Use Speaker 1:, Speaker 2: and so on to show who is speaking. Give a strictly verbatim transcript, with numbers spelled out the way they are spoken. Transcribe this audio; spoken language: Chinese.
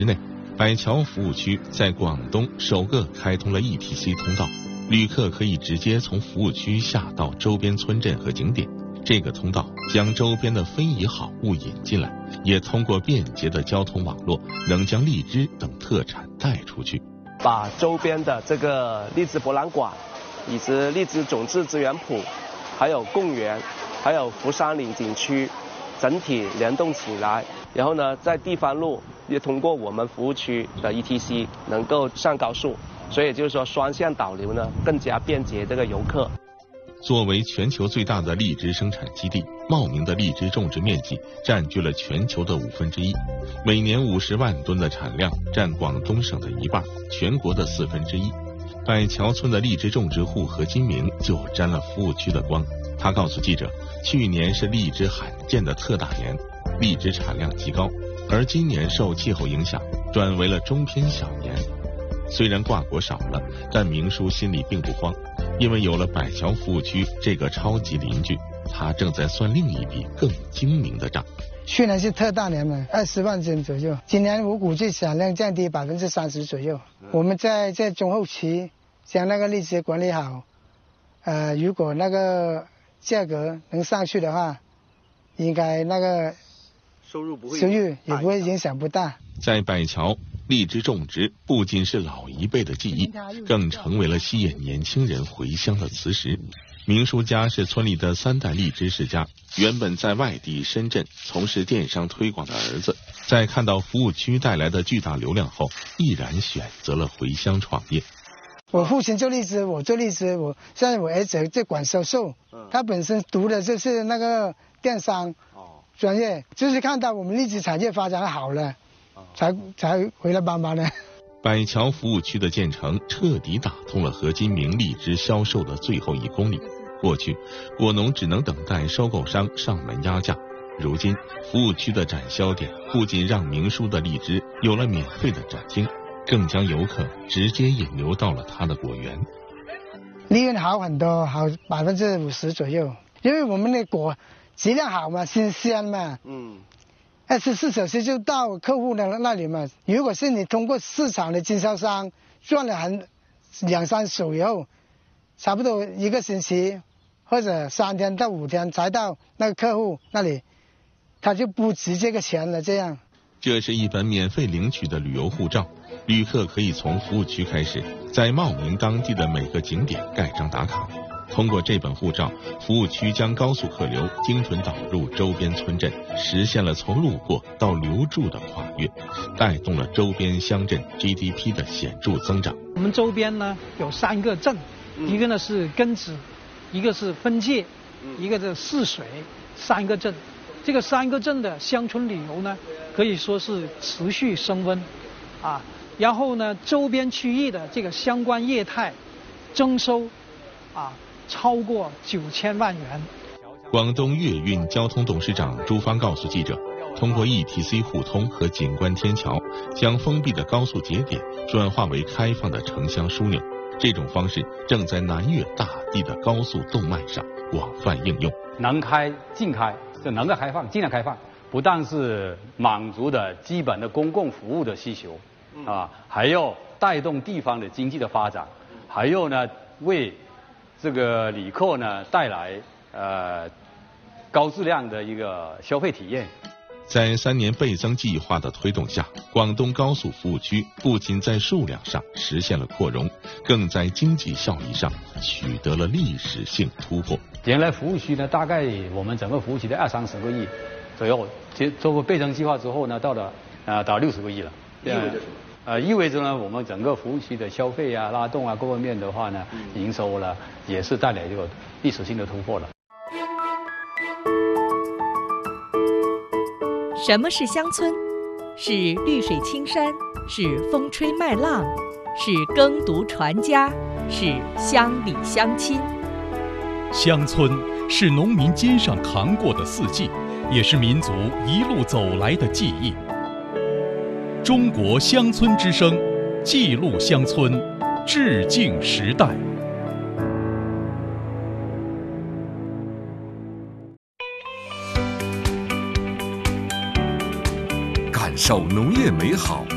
Speaker 1: 之内，百桥服务区在广东首个开通了 E T C 通道，旅客可以直接从服务区下到周边村镇和景点。这个通道将周边的非遗好物引进来，也通过便捷的交通网络，能将荔枝等特产带出去，
Speaker 2: 把周边的这个荔枝博览馆，以及荔枝种质资源圃，还有贡园，还有福山岭景区，整体联动起来。然后呢，在地方路也通过我们服务区的 E T C 能够上高速，所以就是说双向导流呢，更加便捷这个游客。
Speaker 1: 作为全球最大的荔枝生产基地，茂名的荔枝种植面积占据了全球的五分之一，每年五十万吨的产量，占广东省的一半，全国的四分之一。百桥村的荔枝种植户何金明就沾了服务区的光。他告诉记者，去年是荔枝罕见的特大年，荔枝产量极高，而今年受气候影响，转为了中偏小年。虽然挂果少了，但明叔心里并不慌，因为有了百桥服务区这个超级邻居，他正在算另一笔更精明的账。
Speaker 3: 去年是特大年嘛，二十万斤左右，今年我估计产量降低百分之三十左右。我们在在中后期将那个荔枝管理好，呃，如果那个价格能上去的话，应该那个
Speaker 2: 收入不会
Speaker 3: 收入也不会影响不大。
Speaker 1: 在百桥，荔枝种植不仅是老一辈的技艺，更成为了吸引年轻人回乡的磁石。明叔家是村里的三代荔枝世家，原本在外地深圳从事电商推广的儿子，在看到服务区带来的巨大流量后，毅然选择了回乡创业。
Speaker 3: 我父亲做荔枝，我做荔枝，我现在我儿子在管销售，他本身读的就是那个电商专业，就是看到我们荔枝产业发展好了，才才回来帮忙的。
Speaker 1: 百桥服务区的建成彻底打通了何金明荔枝销售的最后一公里。过去，果农只能等待收购商上门压价，如今服务区的展销点不仅让明叔的荔枝有了免费的展厅，更将游客直接引流到了他的果园，
Speaker 3: 利润好很多，好百分之五十左右。因为我们的果质量好嘛，新鲜嘛，嗯，二十四小时就到客户的那里嘛。如果是你通过市场的经销商赚了很两三手以后，差不多一个星期或者三天到五天才到那个客户那里，他就不值这个钱了。这样，
Speaker 1: 这是一本免费领取的旅游护照，旅客可以从服务区开始，在茂名当地的每个景点盖章打卡。通过这本护照，服务区将高速客流精准导入周边村镇，实现了从路过到留住的跨越，带动了周边乡镇 G D P 的显著增长。
Speaker 4: 我们周边呢有三个镇，一个呢是根子，一个是分界，一个是泗水，三个镇。这个三个镇的乡村旅游呢，可以说是持续升温，啊，然后呢，周边区域的这个相关业态征收，啊，超过九千万元。
Speaker 1: 广东粤运交通董事长朱芳告诉记者，通过 E T C 互通和景观天桥，将封闭的高速节点转化为开放的城乡枢纽。这种方式正在南粤大地的高速动脉上广泛应用。
Speaker 5: 能开尽开，就能够开放尽量开放，不但是满足的基本的公共服务的需求啊，还要带动地方的经济的发展，还有呢为这个旅客呢带来呃高质量的一个消费体验。
Speaker 1: 在三年倍增计划的推动下，广东高速服务区不仅在数量上实现了扩容，更在经济效益上取得了历史性突破。
Speaker 5: 原来服务区呢，大概我们整个服务区的二三十个亿左右，做过倍增计划之后呢，到了呃到六十个亿了。意味着呃意味着呢，我们整个服务区的消费啊、拉动啊各方面的话呢，营收呢也是带来这个历史性的突破了。
Speaker 6: 什么是乡村？是绿水青山，是风吹麦浪，是耕读传家，是乡里乡亲。
Speaker 7: 乡村是农民肩上扛过的四季，也是民族一路走来的记忆。中国乡村之声，记录乡村，致敬时代。
Speaker 8: 感受农业美好，